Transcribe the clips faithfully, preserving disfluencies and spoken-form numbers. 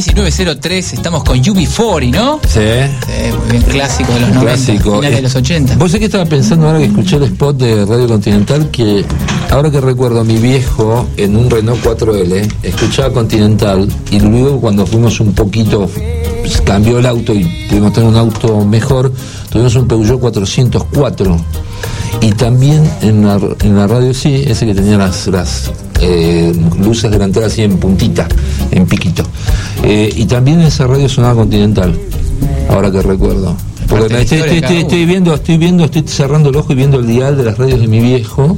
diecinueve cero tres, estamos con U B cuarenta, ¿no? Sí. Sí, muy bien, clásico de los noventa, Clásico. finales de los ochenta. Vos sé que estaba pensando ahora que escuché el spot de Radio Continental, que ahora que recuerdo a mi viejo en un Renault cuatro L, escuchaba Continental, y luego cuando fuimos un poquito, pues, cambió el auto y pudimos tener un auto mejor, tuvimos un Peugeot cuatrocientos cuatro. Y también en la, en la radio, sí, ese que tenía las, las eh, luces delanteras así en puntita, en piquito. Eh, y también en esa radio sonaba Continental, ahora que recuerdo. Porque me estoy, estoy, estoy, estoy viendo, estoy viendo, estoy cerrando el ojo y viendo el dial de las radios de mi viejo.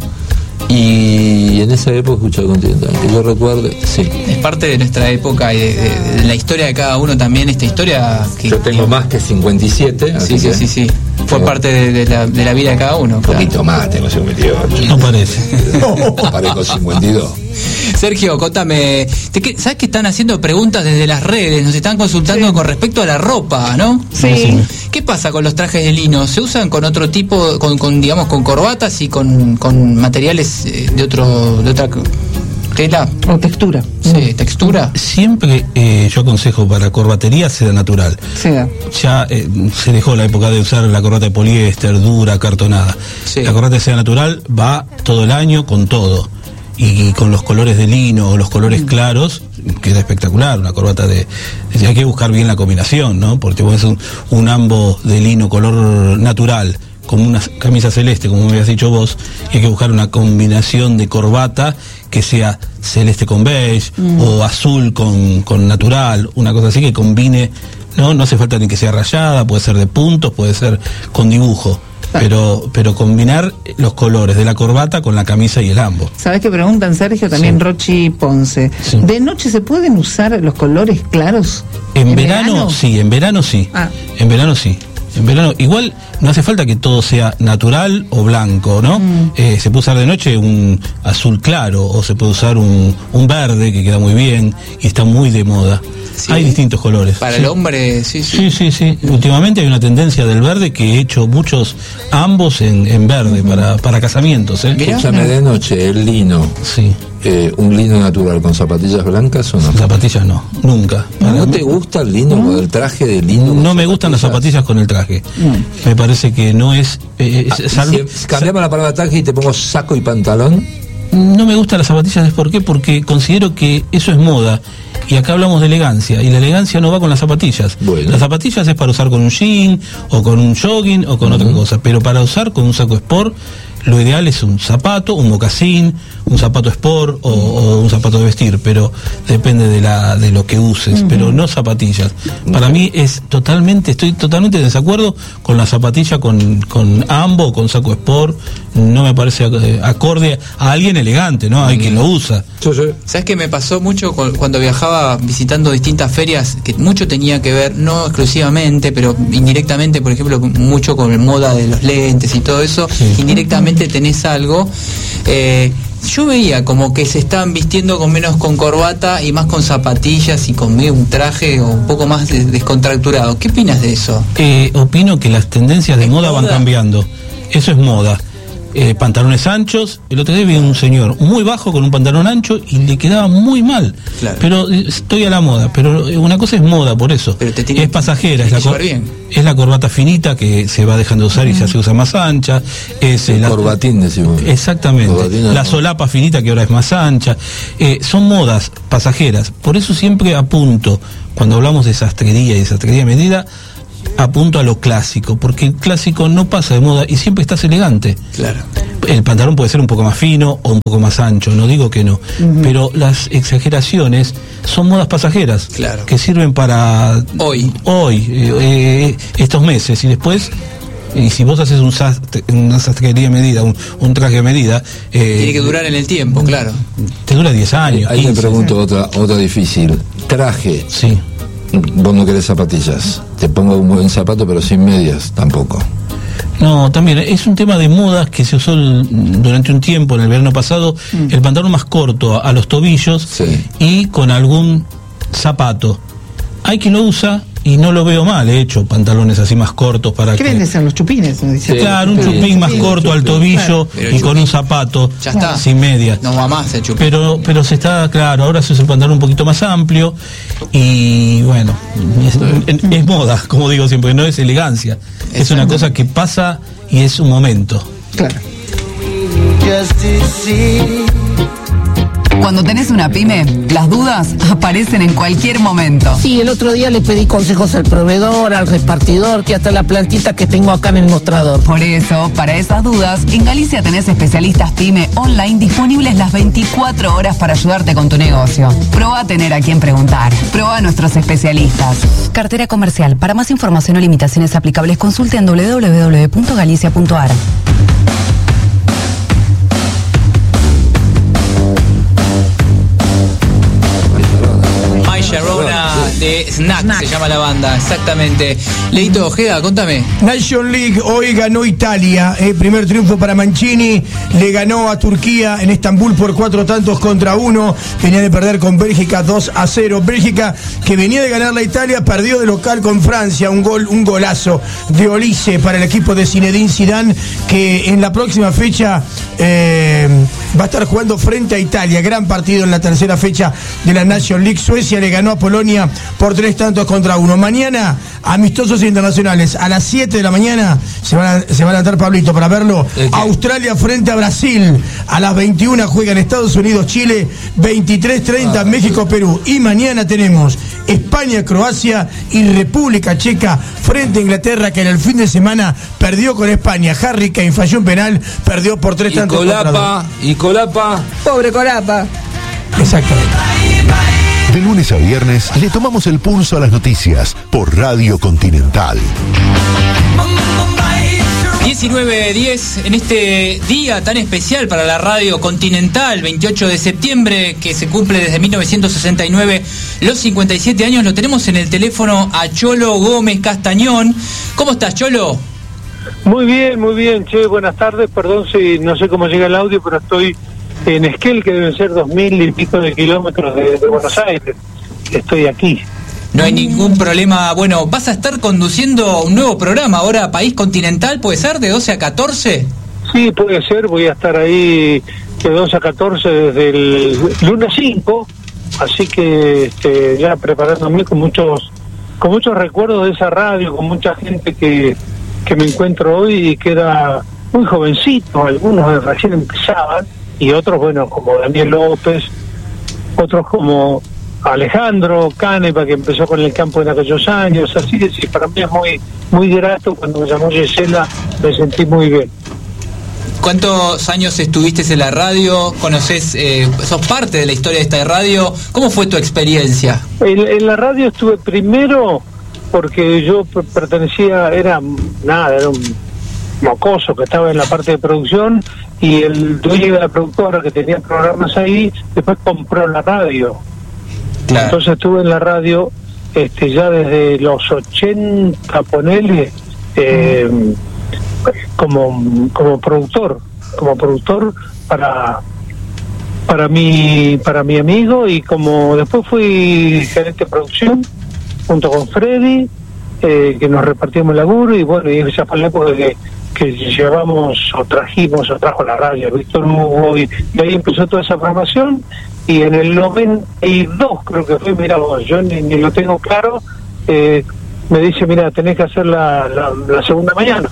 Y en esa época escuchaba Continental, que yo recuerde, sí. Es parte de nuestra época y de, de, de la historia de cada uno también, esta historia que... Yo tengo que, más que cincuenta y siete, así sí, que... sí, sí, sí. Fue tengo, parte de, de, la, de la vida de cada uno. Un claro. poquito más, tengo cincuenta y ocho. No parece. No, parezco cincuenta y dos. Sergio, contame, ¿te, ¿sabes que están haciendo preguntas desde las redes? Nos están consultando sí. con respecto a la ropa, ¿no? Sí. ¿Qué pasa con los trajes de lino? ¿Se usan con otro tipo, con, con digamos, con corbatas y con, con materiales de otro, de otra tela? O textura. Sí, textura. Siempre eh, yo aconsejo para corbatería seda natural. Seda. Ya eh, se dejó la época de usar la corbata de poliéster, dura, cartonada. Sí. La corbata de seda natural va todo el año con todo. Y, y con los colores de lino o los colores mm. claros, queda espectacular. Una corbata de, de... Hay que buscar bien la combinación, ¿no? Porque vos es un, un ambo de lino color natural, como una camisa celeste, como me habías dicho vos, y hay que buscar una combinación de corbata que sea celeste con beige, mm. o azul con, con natural, una cosa así que combine, ¿no? No hace falta ni que sea rayada, puede ser de puntos, puede ser con dibujo. Pero, pero combinar los colores de la corbata con la camisa y el ambo. ¿Sabés qué preguntan, Sergio? También sí. Rochi Ponce. Sí. ¿De noche se pueden usar los colores claros? En, ¿En verano, verano, sí, en verano sí. Ah. En verano sí. En verano, igual no hace falta que todo sea natural o blanco, ¿no? Mm. Eh, se puede usar de noche un azul claro, o se puede usar un, un verde que queda muy bien y está muy de moda. Sí. Hay distintos colores. Para sí. el hombre, sí, sí. Sí, sí, sí. Últimamente hay una tendencia del verde que he hecho muchos ambos en, en verde uh-huh. para, para casamientos, ¿eh? Escúchame, de noche, el lino. Sí. Eh, ¿Un lino natural con zapatillas blancas o no? Zapatillas no, nunca. ¿No te gusta el lino con el traje de lino? No me gustan las zapatillas con el traje. Mm. Me parece que no es... Eh, ah, salvo, si cambiamos la palabra traje y te pongo saco y pantalón. No me gustan las zapatillas, ¿por qué? Porque considero que eso es moda. Y acá hablamos de elegancia, y la elegancia no va con las zapatillas. Bueno. Las zapatillas es para usar con un jean, o con un jogging, o con uh-huh. otra cosa. Pero para usar con un saco sport, lo ideal es un zapato, un mocasín, un zapato sport o, o un zapato de vestir, pero depende de la de lo que uses, uh-huh. pero no zapatillas. Para mí es totalmente, estoy totalmente en desacuerdo con la zapatilla con, con ambo o con saco sport. No me parece acorde a alguien elegante, ¿no? Hay uh-huh. quien lo usa. Sí, sí. ¿Sabes qué me pasó mucho cuando viajaba visitando distintas ferias? Que mucho tenía que ver, no exclusivamente, pero indirectamente, por ejemplo, mucho con la moda de los lentes y todo eso, sí. indirectamente tenés algo. Eh, yo veía como que se estaban vistiendo con menos con corbata y más con zapatillas y con medio un traje o un poco más descontracturado. ¿Qué opinas de eso? Eh, opino que las tendencias de moda, moda van cambiando. Eso es moda. Eh, pantalones anchos. El otro día vi un señor muy bajo con un pantalón ancho y le quedaba muy mal. Claro. Pero eh, estoy a la moda. Pero una cosa es moda, por eso. Pero te tiene, es pasajera. Es la, cor- bien. es la corbata finita que se va dejando de usar uh-huh. y ya se usa más ancha. Es el la, corbatín, decimos. Exactamente. Corbatín, la no. solapa finita que ahora es más ancha. Eh, son modas pasajeras. Por eso siempre apunto, cuando hablamos de sastrería y de sastrería medida, apunto a lo clásico, porque el clásico no pasa de moda y siempre estás elegante. Claro. El pantalón puede ser un poco más fino o un poco más ancho, no digo que no, uh-huh. pero las exageraciones son modas pasajeras, claro. que sirven para hoy, hoy eh, eh, estos meses, y después, y si vos haces un sastre, una sastrería medida, un, un traje a medida, eh, tiene que durar en el tiempo, claro. Te dura diez años. Ahí me pregunto otra, otra difícil. Traje. Sí. Vos no querés zapatillas. Te pongo un buen zapato, pero sin medias, tampoco. No, también es un tema de modas que se usó el, durante un tiempo, en el verano pasado, mm. el pantalón más corto a, a los tobillos, sí. y con algún zapato. Hay quien lo usa, y no lo veo mal, he hecho pantalones así más cortos para ¿Qué que... venden son los chupines? ¿No? Sí, claro, un chupín sí, más sí, corto al tobillo claro, y con un zapato, ya está, sin medias. No va más el chupín. Pero, pero se está, claro, ahora se usa el pantalón un poquito más amplio y bueno, es, es moda, como digo siempre, no es elegancia, es una cosa que pasa y es un momento. Claro. Cuando tenés una pyme, las dudas aparecen en cualquier momento. Sí, el otro día le pedí consejos al proveedor, al repartidor, que hasta la plantita que tengo acá en el mostrador. Por eso, para esas dudas, en Galicia tenés especialistas pyme online disponibles las veinticuatro horas para ayudarte con tu negocio. Probá a tener a quien preguntar. Probá a nuestros especialistas. Cartera comercial. Para más información o limitaciones aplicables, consulte en doble u doble u doble u punto galicia punto a r. De Snack, Snack se llama la banda, exactamente. Leito Ojeda, contame. Nation League, hoy ganó Italia, eh, primer triunfo para Mancini, le ganó a Turquía en Estambul por cuatro tantos contra uno, venía de perder con Bélgica dos a cero, Bélgica que venía de ganar la Italia, perdió de local con Francia, un gol, un golazo de Olise para el equipo de Zinedine Zidane, que en la próxima fecha eh, va a estar jugando frente a Italia, gran partido en la tercera fecha de la Nation League. Suecia le ganó a Polonia por tres tantos contra uno. Mañana, amistosos internacionales, a las siete de la mañana, se van a, se va a levantar Pablito para verlo. Okay. Australia frente a Brasil, a las veintiuna juegan Estados Unidos, Chile, veintitrés treinta ah, México, Perú. Y mañana tenemos España, Croacia y República Checa frente a Inglaterra, que en el fin de semana perdió con España. Harry Kane falló un penal, perdió por tres y tantos Colapa, contra dos. Y Colapa. Pobre Colapa. Exactamente. De lunes a viernes le tomamos el pulso a las noticias por Radio Continental. diecinueve diez en este día tan especial para la Radio Continental, veintiocho de septiembre, que se cumple desde mil novecientos sesenta y nueve los cincuenta y siete años. Lo tenemos en el teléfono a Cholo Gómez Castañón. ¿Cómo estás, Cholo? Muy bien, muy bien, che, buenas tardes. Perdón si no sé cómo llega el audio, pero estoy en Esquel, que deben ser dos mil y pico de kilómetros de, de Buenos Aires. Estoy aquí. No hay ningún problema. Bueno, vas a estar conduciendo un nuevo programa ahora, País Continental, ¿puede ser? ¿De doce a catorce? Sí, puede ser. Voy a estar ahí de doce a catorce desde el lunes cinco. Así que este, ya preparándome con muchos con muchos recuerdos de esa radio, con mucha gente que, que me encuentro hoy y que era muy jovencito. Algunos recién empezaban y otros, bueno, como Daniel López, otros como Alejandro Canepa, que empezó con el campo en aquellos años. Así que sí, para mí es muy muy grato. Cuando me llamó Gisela me sentí muy bien. ¿Cuántos años estuviste en la radio? ¿Conocés, eh, sos parte de la historia de esta radio? ¿Cómo fue tu experiencia? En, en la radio estuve primero porque yo pertenecía, era nada, era un mocoso que estaba en la parte de producción, y el dueño de la productora que tenía programas ahí después compró la radio. Claro. Entonces estuve en la radio este ya desde los ochenta, ponele, eh, como como productor como productor para para mi para mi amigo, y como después fui gerente de producción junto con Freddy, eh, que nos repartíamos el laburo, y bueno, y esa fue la época que que llevamos o trajimos o trajo la radio Víctor Hugo, y de ahí empezó toda esa programación. Y en el noventa y dos creo que fue, mira vos, yo ni, ni lo tengo claro, eh, me dice, mira, tenés que hacer la, la, la segunda mañana,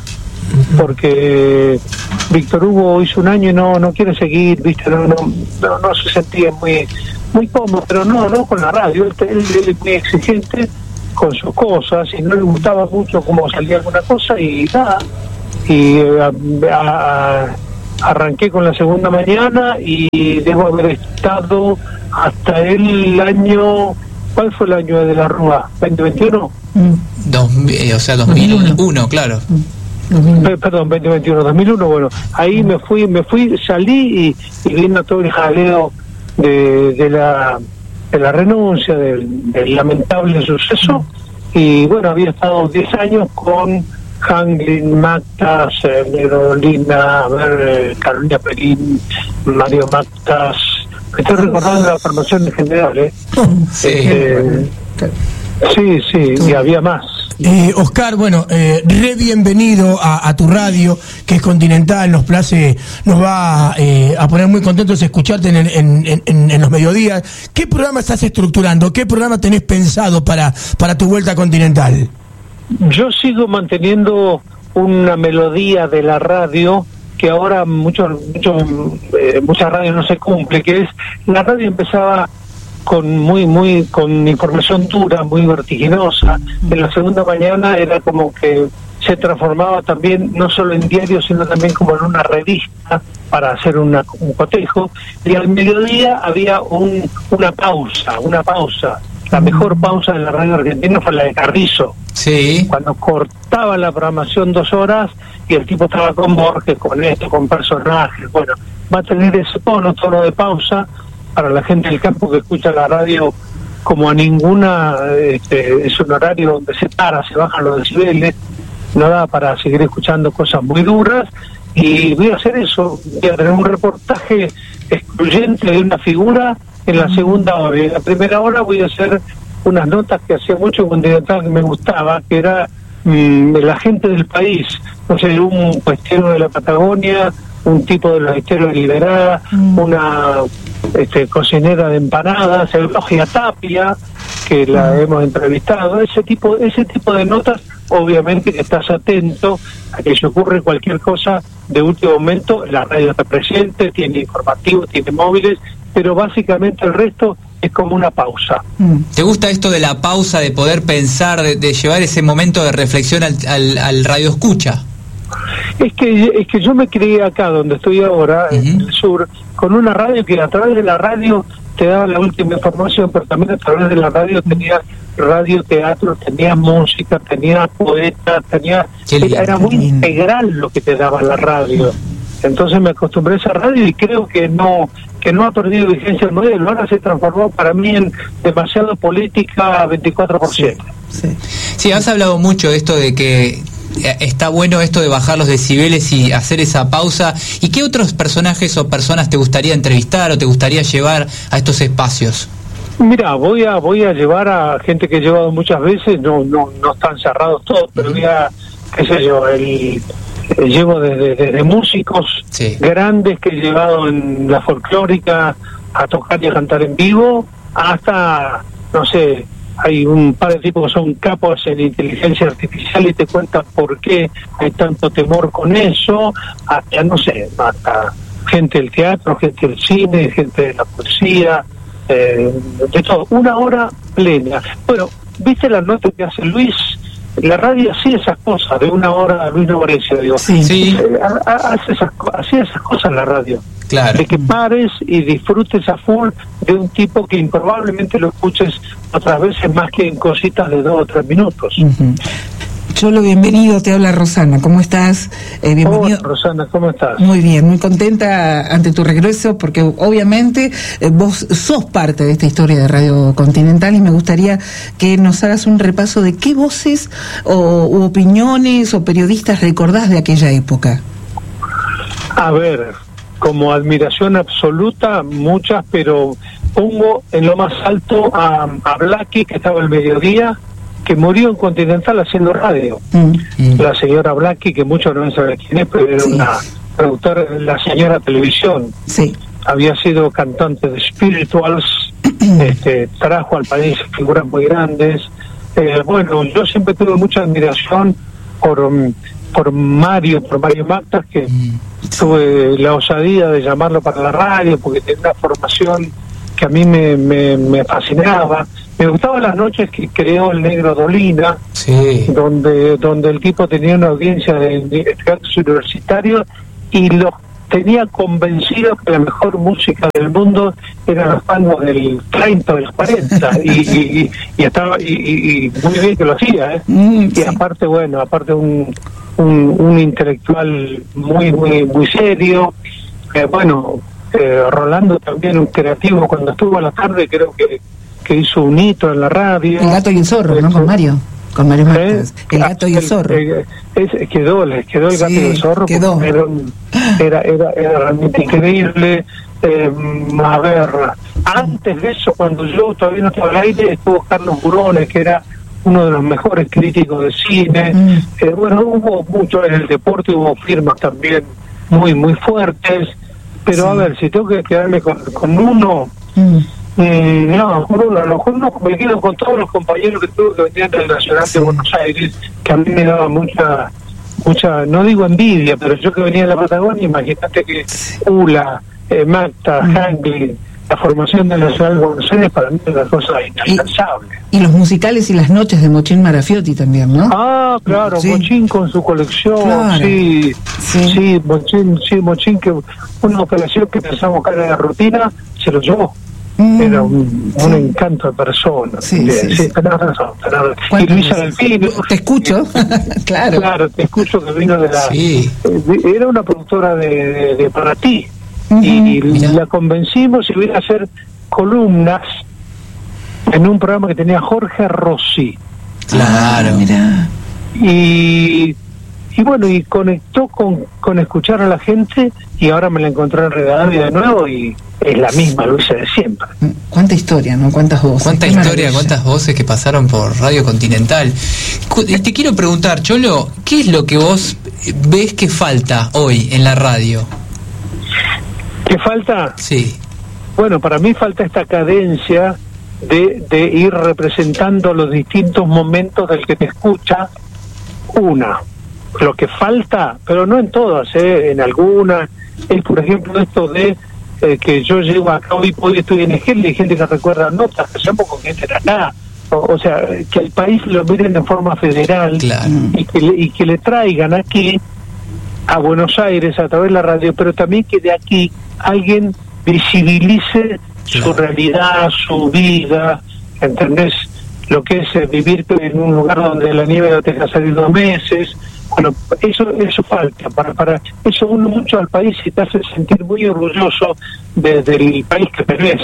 porque Víctor Hugo hizo un año y no no quiere seguir, viste, no no no, no se sentía muy muy cómodo, pero no no con la radio, él, él, él es muy exigente con sus cosas y no le gustaba mucho cómo salía alguna cosa, y nada, y a, a, arranqué con la segunda mañana y debo haber estado hasta el año, ¿cuál fue el año de la Rúa? ¿veinte veintiuno? Mm. Dos, eh, o sea, dos mil uno, claro. Eh, perdón, veinte veintiuno, dos mil uno, bueno, ahí me fui, me fui, salí y, y vino todo el jaleo de, de la de la renuncia, del, del lamentable suceso, y bueno, había estado diez años con Hanglin, Mactas, eh, Nerolina, a ver, eh, Carolina Perín, Mario Mactas. Me estoy recordando la formación en general, ¿eh? Sí. Eh, Sí, sí, y había más. Eh, Oscar, bueno, eh, re bienvenido a, a tu radio, que es Continental, nos place, nos va eh, a poner muy contentos escucharte en, en, en, en los mediodías. ¿Qué programa estás estructurando? ¿Qué programa tenés pensado para, para tu vuelta a Continental? Yo sigo manteniendo una melodía de la radio que ahora muchos muchos eh, muchas radios no se cumple, que es la radio empezaba con muy muy con información dura, muy vertiginosa. En la segunda mañana era como que se transformaba también no solo en diario, sino también como en una revista para hacer una, un cotejo, y al mediodía había un, una pausa, una pausa. La mejor pausa de la radio argentina fue la de Carrizo. Sí. Cuando cortaba la programación dos horas y el tipo estaba con Borges, con esto, con personajes. Bueno, va a tener ese tono, tono de pausa para la gente del campo que escucha la radio como a ninguna. Este, es un horario donde se para, se bajan los decibeles, no da para seguir escuchando cosas muy duras. Y voy a hacer eso, voy a tener un reportaje excluyente de una figura en la segunda hora, y en la primera hora voy a hacer unas notas que hacía mucho Continental que me gustaba, que era mmm, la gente del país, no sé, un cuestero de la Patagonia, un tipo de los esteros de Liberá, mm. una este, cocinera de empanadas, Eulogia Tapia, que la mm. hemos entrevistado, ese tipo, ese tipo de notas. Obviamente que estás atento a que se ocurre cualquier cosa de último momento, la radio está presente, tiene informativos, tiene móviles, pero básicamente el resto es como una pausa. ¿Te gusta esto de la pausa, de poder pensar, de, de llevar ese momento de reflexión al, al, al radio escucha? Es que es que yo me crié acá donde estoy ahora, uh-huh. en el sur, con una radio que a través de la radio te daba la última información, pero también a través de la radio tenía radio, teatro, tenía música, tenía poetas, tenía era, era muy integral lo que te daba la radio. Entonces me acostumbré a esa radio y creo que no que no ha perdido vigencia el modelo. Ahora se transformó para mí en demasiado política veinticuatro por siete. Sí, sí. Sí, has hablado mucho de esto de que está bueno esto de bajar los decibeles y hacer esa pausa. ¿Y qué otros personajes o personas te gustaría entrevistar o te gustaría llevar a estos espacios? Mira, voy a voy a llevar a gente que he llevado muchas veces, no no no están cerrados todos, pero voy a, qué sé yo, el, el llevo desde, desde músicos sí. grandes que he llevado en la folclórica a tocar y a cantar en vivo, hasta, no sé, hay un par de tipos que son capos en inteligencia artificial y te cuentan por qué hay tanto temor con eso, hasta, no sé, hasta gente del teatro, gente del cine, gente de la poesía, eh, de todo, una hora plena. Bueno, ¿viste las notas que hace Luis? La radio hacía esas cosas, de una hora a Luis Novarecio, digo. Sí, sí. Eh, hace esas, hacía esas cosas la radio. Claro. De que pares y disfrutes a full de un tipo que improbablemente lo escuches otras veces más que en cositas de dos o tres minutos. Uh-huh. Cholo, bienvenido, te habla Rosana, ¿cómo estás? Eh, bienvenido. Hola, Rosana, ¿cómo estás? Muy bien, muy contenta ante tu regreso, porque obviamente eh, vos sos parte de esta historia de Radio Continental y me gustaría que nos hagas un repaso de qué voces o u opiniones o periodistas recordás de aquella época. A ver, como admiración absoluta, muchas, pero pongo en lo más alto a, a Blackie, que estaba al mediodía, que murió en Continental haciendo radio. Mm. La señora Blackie, que muchos no saben quién es, pero era sí. una productora de la señora televisión. Sí. Había sido cantante de Spirituals, este, trajo al país figuras muy grandes. Eh, bueno, yo siempre tuve mucha admiración por, por Mario, por Mario Mactas, que mm. tuve la osadía de llamarlo para la radio, porque tenía una formación que a mí me, me, me fascinaba. Me gustaban las noches que creó el Negro Dolina, sí. donde donde el tipo tenía una audiencia de, de teatros universitarios y los tenía convencidos que la mejor música del mundo eran los tangos del treinta o del cuarenta y, y, y estaba y, y muy bien que lo hacía, ¿eh? Mm, y sí. aparte, bueno, aparte un, un, un intelectual muy muy muy serio, eh, bueno, eh, Rolando también un creativo. Cuando estuvo a la tarde creo que que hizo un hito en la radio. El gato y el zorro, ¿no? Con Mario. Con Mario Martínez. ¿Eh? El gato y el zorro. El, el, quedó, les quedó el sí, gato y el zorro. Quedó. Era, era, era, era realmente increíble. Eh, a ver, antes de eso, cuando yo todavía no estaba al aire, estuvo Carlos Burones, que era uno de los mejores críticos de cine. Mm. Eh, bueno, hubo mucho en el deporte, hubo firmas también muy, muy fuertes, pero sí. A ver, si tengo que quedarme con, con uno, mm. eh, no, con uno, a lo mejor no, me quedo con todos los compañeros que tuve que venían del Nacional sí. de Buenos Aires, que a mí me daba mucha, mucha, no digo envidia, pero yo que venía de la Patagonia, imagínate que Ula, eh, Magda, mm. Hangley, la formación del Nacional de Buenos Aires para mí es una cosa inalcanzable. Y, y los musicales y las noches de Mochín Marafiotti también, ¿no? Ah, claro, sí. Mochín con su colección, claro. sí, sí, sí, Mochín, sí, Mochín, que una operación que pensamos que era la rutina, se lo llevó. Mm, era un, sí. un encanto de persona. Sí, sí, sí, sí. Tenés razón, tenés razón. Y Luisa Delfino. Te escucho, claro. Claro, te escucho que vino de la... Sí. Eh, era una productora de, de, de Para Ti. Uh-huh. Y Mirá. La convencimos y vino a hacer columnas en un programa que tenía Jorge Rossi. Claro. Mirá. Y, y bueno, y conectó con, con escuchar a la gente, y ahora me la encontré en Rivadavia de nuevo y es la misma Luisa de siempre. Cuánta historia, ¿no? Cuántas voces. Cuánta Qué historia, maravilla. Cuántas voces que pasaron por Radio Continental. Te quiero preguntar, Cholo, ¿qué es lo que vos ves que falta hoy en la radio? ¿Qué falta? Sí. Bueno, para mí falta esta cadencia de, de ir representando los distintos momentos del que te escucha. Una, lo que falta, pero no en todas, ¿eh? En algunas, es por ejemplo esto de eh, que yo llego acá, hoy, hoy estoy en Egel y hay gente que recuerda notas, que seamos con gente de acá. O, o sea, que el país lo miren de forma federal, claro. y, que le, y que le traigan aquí a Buenos Aires a través de la radio, pero también que de aquí alguien visibilice claro. su realidad, su vida, ¿entendés? Lo que es eh, vivir en un lugar donde la nieve no te deja salir dos meses. Bueno, eso eso falta, para para eso uno mucho al país y te hace sentir muy orgulloso desde el país que tenés.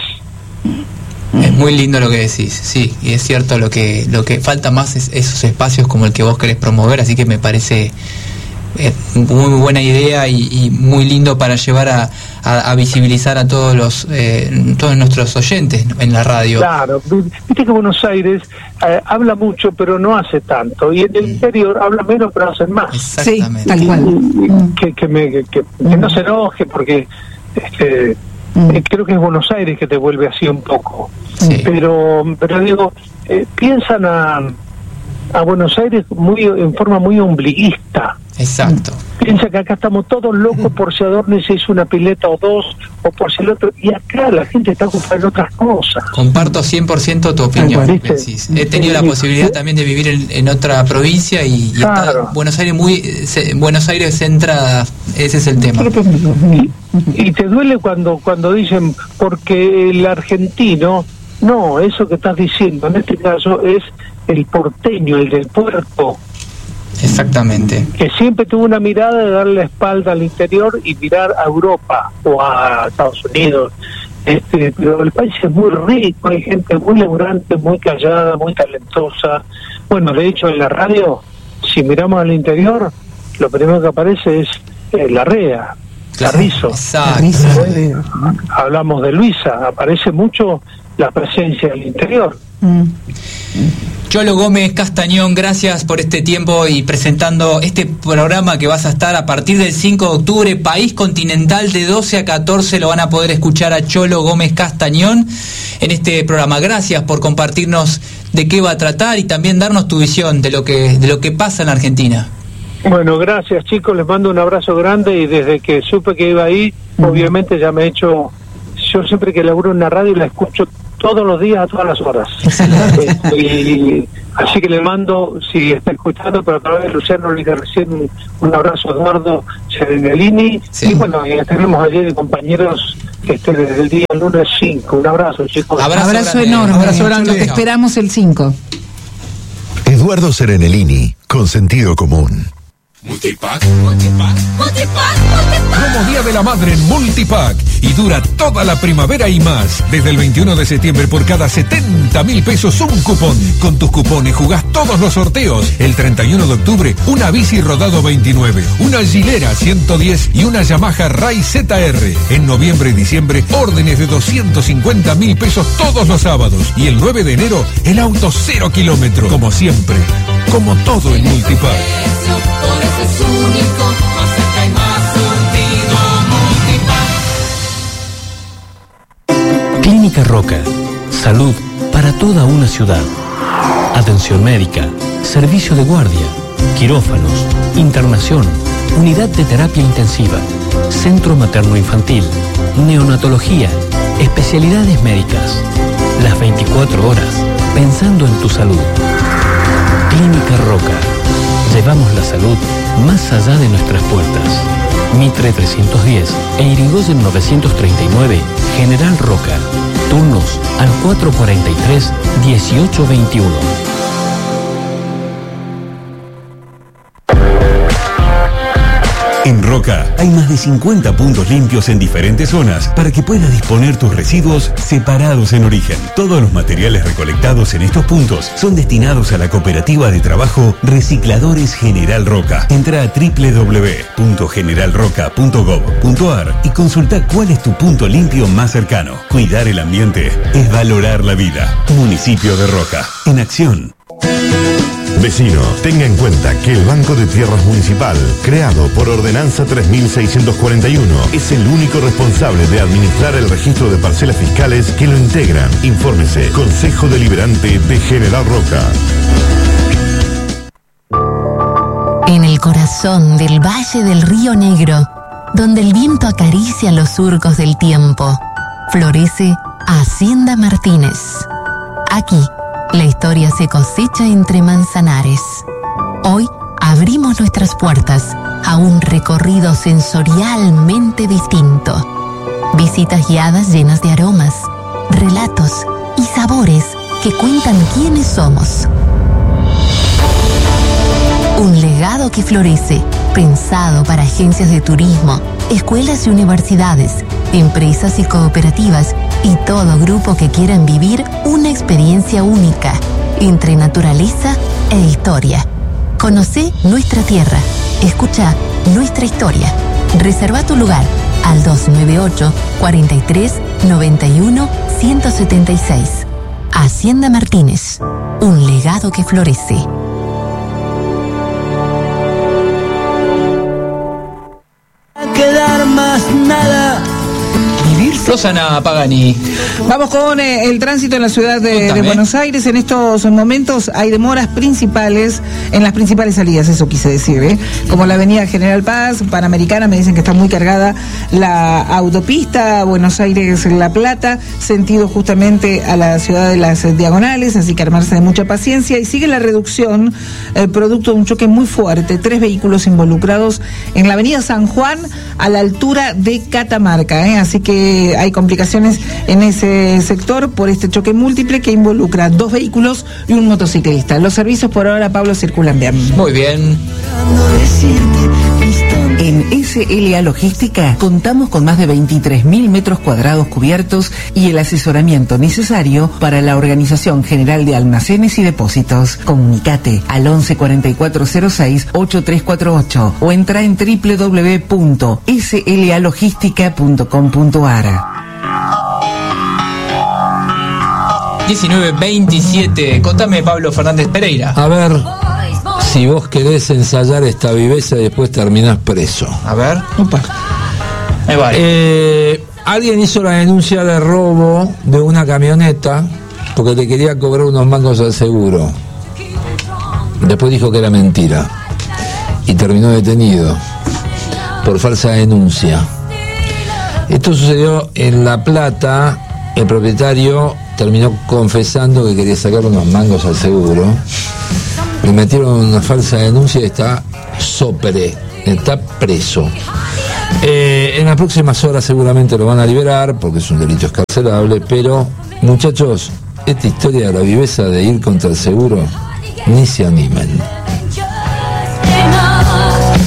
Es muy lindo lo que decís, sí, y es cierto, lo que lo que falta más es esos espacios como el que vos querés promover, así que me parece eh, muy buena idea y, y muy lindo para llevar a, a, a visibilizar a todos los eh, todos nuestros oyentes en la radio. Claro, viste que Buenos Aires eh, habla mucho pero no hace tanto, y en el interior habla menos pero hacen más. Exactamente. Sí, tal cual. Que, que, me, que, que, que no se enoje porque este Eh, creo que es Buenos Aires que te vuelve así un poco, sí. pero pero digo, eh, piensan a, a Buenos Aires muy en forma muy ombliguista. Exacto. Piensa que acá estamos todos locos por si Adorni se hizo una pileta o dos, o por si el otro, y acá la gente está ocupada en otras cosas. Comparto cien por ciento tu opinión. He tenido la posibilidad también de vivir en, en otra provincia y, y claro. está Buenos Aires muy se, Buenos Aires centrada, ese es el tema. Y, y te duele cuando cuando dicen porque el argentino, no, eso que estás diciendo en este caso es el porteño, el del puerto. Exactamente. Que siempre tuvo una mirada de darle la espalda al interior y mirar a Europa o a Estados Unidos. Este, pero el país es muy rico, hay gente muy laburante, muy callada, muy talentosa. Bueno, de hecho en la radio, si miramos al interior, lo primero que aparece es eh, la REA, Carrizo. Exacto. Hablamos de Luisa, aparece mucho la presencia del interior. Mm. Cholo Gómez Castañón, gracias por este tiempo y presentando este programa que vas a estar a partir del cinco de octubre, País Continental, de doce a catorce, lo van a poder escuchar a Cholo Gómez Castañón en este programa. Gracias por compartirnos de qué va a tratar y también darnos tu visión de lo que de lo que pasa en la Argentina. Bueno, gracias chicos, les mando un abrazo grande y desde que supe que iba ahí, uh-huh. obviamente ya me he hecho, yo siempre que laburo en la radio la escucho todos los días a todas las horas. eh, y, así que le mando, si está escuchando, pero a través de Luciano le dije recién un, un abrazo a Eduardo Serenellini, sí. Y bueno, ya tenemos ayer compañeros este, desde el día lunes cinco. Un abrazo, chicos. Abrazo, abrazo enorme, abrazo grande. Te esperamos el cinco. Eduardo Serenellini, con sentido común. Multipack, Multipack, Multipack, Multipack. Promo Día de la Madre en Multipack y dura toda la primavera y más. Desde el veintiuno de septiembre por cada setenta mil pesos un cupón. Con tus cupones jugás todos los sorteos. El treinta y uno de octubre una bici Rodado veintinueve, una Gilera ciento diez y una Yamaha Ray Z R. En noviembre y diciembre órdenes de doscientos cincuenta mil pesos todos los sábados. Y el nueve de enero el auto cero kilómetro. Como siempre, como todo en Multipack. Por eso es único, más cerca y más surtido. Multipack. Clínica Roca. Salud para toda una ciudad. Atención médica, servicio de guardia, quirófanos, internación, unidad de terapia intensiva, centro materno-infantil, neonatología, especialidades médicas. Las veinticuatro horas pensando en tu salud. Clínica Roca. Llevamos la salud más allá de nuestras puertas. Mitre trescientos diez e Irigoyen novecientos treinta y nueve, General Roca. Turnos al cuatro cuarenta y tres, dieciocho veintiuno. En Roca hay más de cincuenta puntos limpios en diferentes zonas para que puedas disponer tus residuos separados en origen. Todos los materiales recolectados en estos puntos son destinados a la cooperativa de trabajo Recicladores General Roca. Entra a doble u doble u doble u punto general roca punto gob punto ar y consulta cuál es tu punto limpio más cercano. Cuidar el ambiente es valorar la vida. Municipio de Roca, en acción. Vecino, tenga en cuenta que el Banco de Tierras Municipal, creado por Ordenanza tres mil seiscientos cuarenta y uno, es el único responsable de administrar el registro de parcelas fiscales que lo integran. Infórmese, Consejo Deliberante de General Roca. En el corazón del Valle del Río Negro, donde el viento acaricia los surcos del tiempo, florece Hacienda Martínez. Aquí, la historia se cosecha entre manzanares. Hoy abrimos nuestras puertas a un recorrido sensorialmente distinto. Visitas guiadas llenas de aromas, relatos y sabores que cuentan quiénes somos. Un legado que florece, pensado para agencias de turismo, escuelas y universidades, empresas y cooperativas y todo grupo que quieran vivir una experiencia única entre naturaleza e historia. Conocé nuestra tierra, escucha nuestra historia. Reserva tu lugar al dos nueve ocho, cuatro tres, nueve uno, uno siete seis. Hacienda Martínez, un legado que florece. Quedar más nada. Rosana Pagani. Vamos con eh, el tránsito en la ciudad de, de Buenos Aires. En estos momentos hay demoras principales en las principales salidas, eso quise decir, ¿eh? Como la avenida General Paz, Panamericana, me dicen que está muy cargada la autopista Buenos Aires-La Plata, sentido justamente a la ciudad de las Diagonales, así que armarse de mucha paciencia. Y sigue la reducción, eh, producto de un choque muy fuerte, tres vehículos involucrados en la avenida San Juan a la altura de Catamarca, ¿eh? Así que hay complicaciones en ese sector por este choque múltiple que involucra dos vehículos y un motociclista. Los servicios por ahora, Pablo, circulan bien. Muy bien. En S L A Logística contamos con más de veintitrés mil metros cuadrados cubiertos y el asesoramiento necesario para la organización general de almacenes y depósitos. Comunicate al once cuarenta y cuatro cero seis, ochenta y tres cuarenta y ocho o entra en doble u doble u doble u punto s l a logística punto com punto a r. diecinueve veintisiete. Contame, Pablo Fernández Pereira. A ver, si vos querés ensayar esta viveza, después terminás preso. A ver. Opa. Ahí va. Eh, alguien hizo la denuncia de robo de una camioneta porque le quería cobrar unos mangos al seguro. Después dijo que era mentira y terminó detenido por falsa denuncia. Esto sucedió en La Plata. El propietario terminó confesando que quería sacar unos mangos al seguro. Le metieron una falsa denuncia y está sopre, está preso. Eh, en las próximas horas seguramente lo van a liberar porque es un delito escarcelable, pero muchachos, esta historia de la viveza de ir contra el seguro, ni se animen.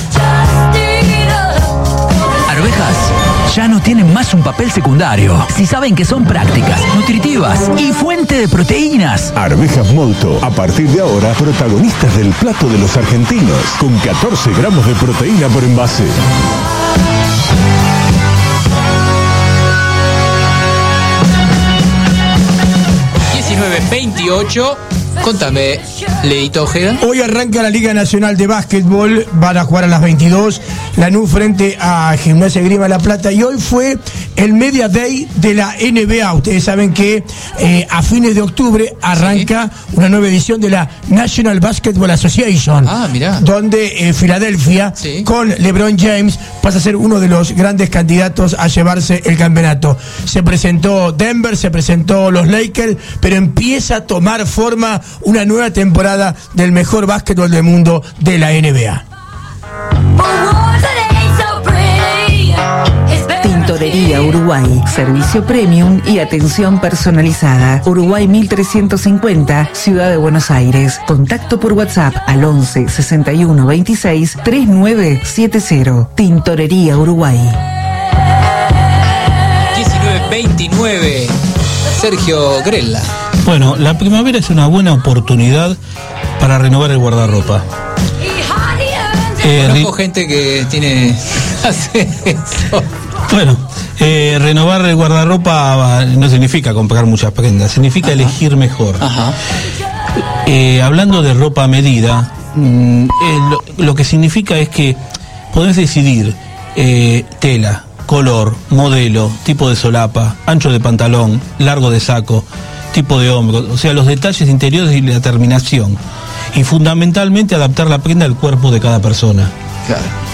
ya no tienen más un papel secundario. Si saben que son prácticas, nutritivas y fuente de proteínas. Arvejas Molto, a partir de ahora, protagonistas del plato de los argentinos, con catorce gramos de proteína por envase. diecinueve veintiocho. Contame, Leito Ojeda. Hoy arranca la Liga Nacional de Básquetbol, van a jugar a las veintidós, Lanús frente a Gimnasia Grima La Plata, y hoy fue el Media Day de la N B A. Ustedes saben que eh, a fines de octubre arranca sí. una nueva edición de la National Basketball Association, ah, mirá. donde eh, Filadelfia, sí. con LeBron James, pasa a ser uno de los grandes candidatos a llevarse el campeonato. Se presentó Denver, se presentó los Lakers, pero empieza a tomar forma una nueva temporada del mejor básquetbol del mundo de la N B A. Tintorería Uruguay, servicio premium y atención personalizada. Uruguay mil trescientos cincuenta, Ciudad de Buenos Aires. Contacto por WhatsApp al once sesenta y uno veintiséis treinta y nueve setenta. Tintorería Uruguay. diecinueve veintinueve. Sergio Grella. Bueno, la primavera es una buena oportunidad para renovar el guardarropa. Eh, Conozco gente que tiene hace eso. Bueno, eh, renovar el guardarropa no significa comprar muchas prendas, significa Ajá. elegir mejor. Ajá. Eh, hablando de ropa a medida, mm, eh, lo, lo que significa es que podés decidir eh, tela, color, modelo, tipo de solapa, ancho de pantalón, largo de saco, tipo de hombro, o sea, los detalles interiores y la terminación. Y fundamentalmente adaptar la prenda al cuerpo de cada persona. Claro.